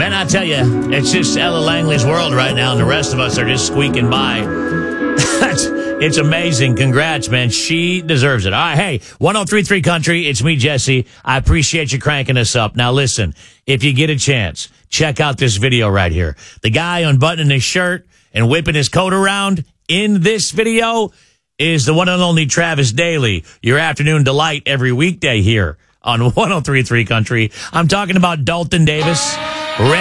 Man, I tell you, it's just Ella Langley's world right now, and the rest of us are just squeaking by. It's amazing. Congrats, man. She deserves it. All right, hey, 103.3 Country, it's me, Jesse. I appreciate you cranking us up. Now, listen, if you get a chance, check out this video right here. The guy unbuttoning his shirt and whipping his coat around in this video is the one and only Travis Daly, your afternoon delight every weekday here on 103.3 Country. I'm talking about Dalton Davis.